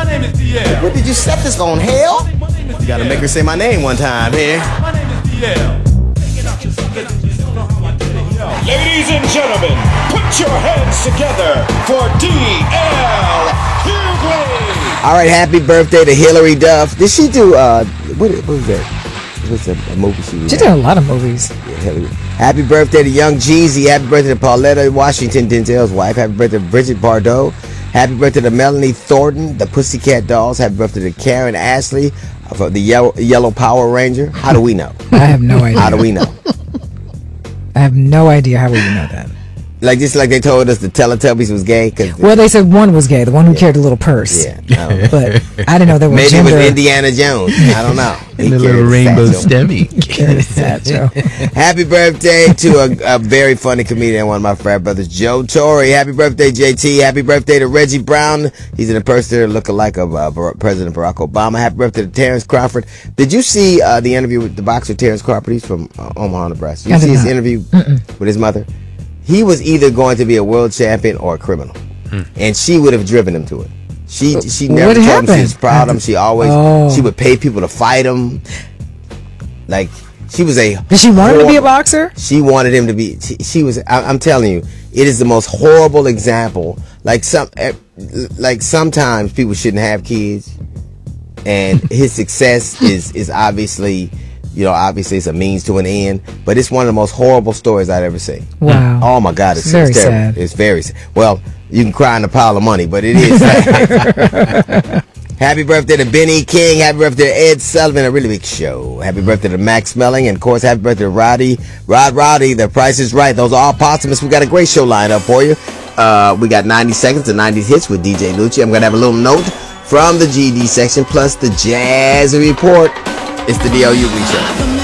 My name is DL. What did you set this on, hell? You gotta make her say my name one time here. My name is DL. Ladies and gentlemen, put your hands together for D.L. Hughley. All right, happy birthday to Hillary Duff. Did she do, what was that? What's a movie she was She did a lot of movies. Yeah, Hillary. Happy birthday to Young Jeezy. Happy birthday to Pauletta Washington, Denzel's wife. Happy birthday to Bridget Bardot. Happy birthday to Melanie Thornton, the Pussycat Dolls. Happy birthday to Karen Ashley, the Yellow Power Ranger. How do we know? I have no idea. How do we know? I have no idea how we would know that. Like just like they told us the Teletubbies was gay. Well, they said one was gay, the one who carried a little purse. Yeah, but I didn't know there was maybe gender. it was Indiana Jones. I don't know. The little rainbow stemmy. Happy birthday to a very funny comedian, one of my frat brothers, Joe Torre. Happy birthday, JT. Happy birthday to Reggie Brown. He's an impersonator looking like a President Barack Obama. Happy birthday to Terrence Crawford. Did you see the interview with the boxer Terrence Crawford? He's from Omaha, Nebraska. Did you see his interview with his mother? He was either going to be a world champion or a criminal, and she would have driven him to it. She never told him she was proud of him. She always she would pay people to fight him. Like she was a. Did she want him to be a boxer? She wanted him to be. She was. I'm telling you, it is the most horrible example. Like sometimes people shouldn't have kids, and his success is obviously. You know, obviously it's a means to an end, but it's one of the most horrible stories I've ever seen. Wow. Oh my God, it's very terrible. sad. It's very sad. Well, you can cry in a pile of money, but it is sad. Happy birthday to Benny King. Happy birthday to Ed Sullivan, a really big show. Happy birthday to Max Melling, and of course, happy birthday to Roddy. The Price is Right. Those are all posthumous. We got a great show lined up for you. We got 90 seconds to 90 hits with DJ Lucci. I'm gonna have a little note from the GD section, plus the Jazz Report. It's the DLU Show.